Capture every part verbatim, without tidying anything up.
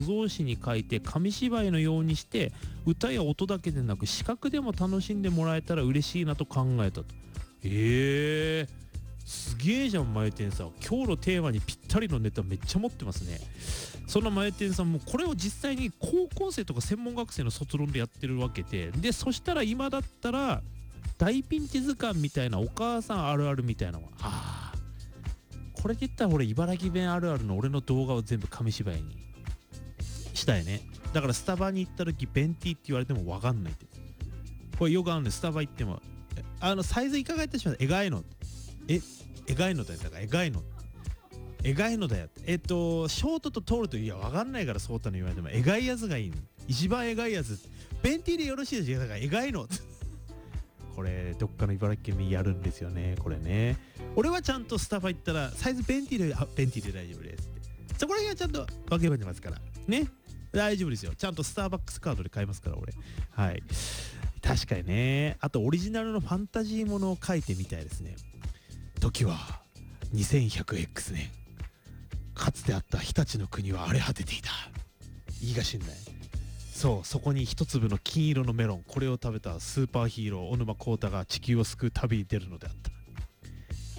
造紙に書いて紙芝居のようにして歌や音だけでなく視覚でも楽しんでもらえたら嬉しいなと考えたと。えー、すげえじゃん、まゆてんさん。今日のテーマにぴったりのネタめっちゃ持ってますね。そんなまゆてんさんもこれを実際に高校生とか専門学生の卒論でやってるわけで、でそしたら今だったら大ピンチ図鑑みたいなお母さんあるあるみたいなのが、あーこれで言ったら俺茨城弁あるあるの俺の動画を全部紙芝居にしたいね。だからスタバに行った時ベンティって言われても分かんないって。これよくあるんで、スタバ行ってもあのサイズいかがいたしますえがいのええがいのだよ、だからえがいのえがいのだよえっとショートと通るといや分かんないから、そうたの言われてもえがいやつがいいの、一番えがいやつベンティでよろしいですよ、だからえがいのこれどっかの茨城県民やるんですよね、これね。俺はちゃんとスタバ行ったらサイズベンティで、あベンティで大丈夫ですって、そこら辺はちゃんと分けばれますからね、大丈夫ですよ。ちゃんとスターバックスカードで買いますから俺。はい、確かにね。あとオリジナルのファンタジーものを書いてみたいですね。時は にせんひゃくエックス 年、かつてあった日立の国は荒れ果てていた。いいかしんない。そう、そこに一粒の金色のメロン、これを食べたスーパーヒーロー小沼孝太が地球を救う旅に出るのであった。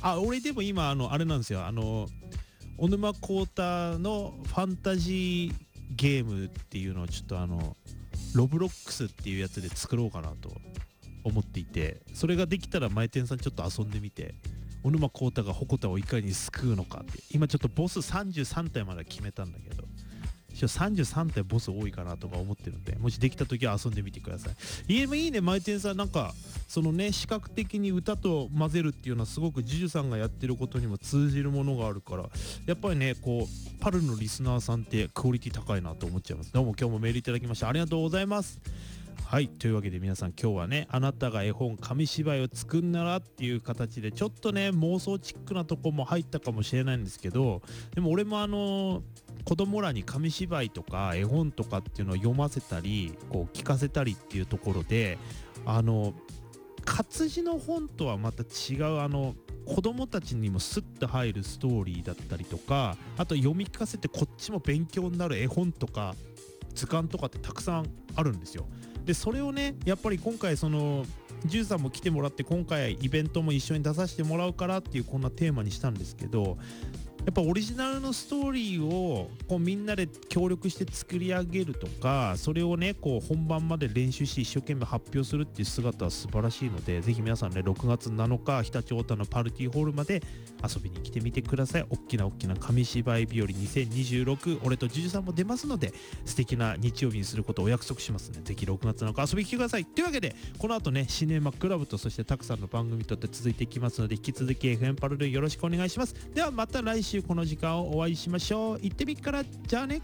あ、俺でも今あのあれなんですよ、あの小沼孝太のファンタジーゲームっていうのをちょっとあのロブロックスっていうやつで作ろうかなと思っていて、それができたら前店さんちょっと遊んでみて、小沼孝太が鉾田をいかに救うのかって。今ちょっとボスさんじゅうさん体まで決めたんだけど、さんじゅうさん体ボス多いかなとか思ってるんで、もしできた時は遊んでみてください。いえばいいね、前店さん。なんかそのね、視覚的に歌と混ぜるっていうのはすごくジュジュさんがやってることにも通じるものがあるから、やっぱりね、こうパルのリスナーさんってクオリティ高いなと思っちゃいます。どうも今日もメールいただきましてありがとうございます。はい、というわけで皆さん、今日はね、あなたが絵本紙芝居を作んならっていう形でちょっとね妄想チックなとこも入ったかもしれないんですけど、でも俺もあの子供らに紙芝居とか絵本とかっていうのを読ませたりこう聞かせたりっていうところで、あの活字の本とはまた違う、あの子供たちにもスッと入るストーリーだったりとか、あと読み聞かせてこっちも勉強になる絵本とか図鑑とかってたくさんあるんですよ。でそれをね、やっぱり今回そのジューさんも来てもらって、今回イベントも一緒に出させてもらうからっていうこんなテーマにしたんですけど、やっぱオリジナルのストーリーをこうみんなで協力して作り上げるとか、それをねこう本番まで練習して一生懸命発表するっていう姿は素晴らしいので、ぜひ皆さんねろくがつなのか常陸太田のパルティホールまで遊びに来てみてください。おっきなおっきな紙芝居日和にせんにじゅうろく、俺とジュジュさんも出ますので、素敵な日曜日にすることをお約束しますので、ぜひろくがつなのか遊びに来てください。というわけでこの後ねシネマクラブとそしてたくさんの番組とって続いていきますので、引き続き エフエム パルルよろしくお願いします。ではまた来週この時間をお会いしましょう。行ってみっから、じゃあね。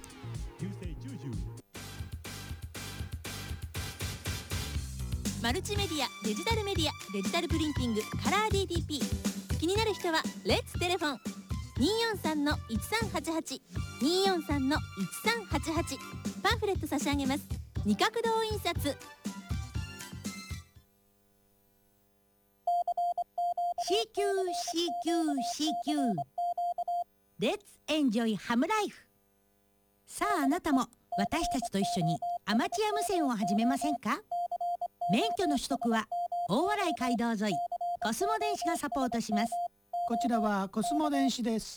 マルチメディア、デジタルメディア、デジタルプリンティング、カラー ディーティーピー。 気になる人はレッツテレフォン にーよんさんのいちさんはちはち にーよんさんのいちさんはちはち。パンフレット差し上げます。二角堂印刷。 シーキュー シーキュー シーキュー レッツエンジョイハムライフ。さあ、あなたも私たちと一緒にアマチュア無線を始めませんか？免許の取得は大洗街道沿いコスモ電子がサポートします。 こちらはコスモ電子です。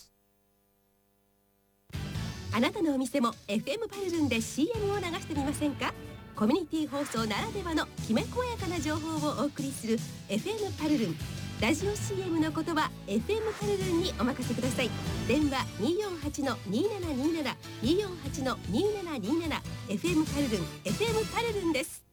あなたのお店も エフエム パルルンで シーエム を流してみませんか？コミュニティ放送ならではのきめ細やかな情報をお送りする エフエム パルルン。ラジオ シーエム のことは エフエム パルルンにお任せください。電話 にーよんはちのにーななにーなな にーよんはちのにーななにーなな。 エフエム パルルン エフエム パルルンです。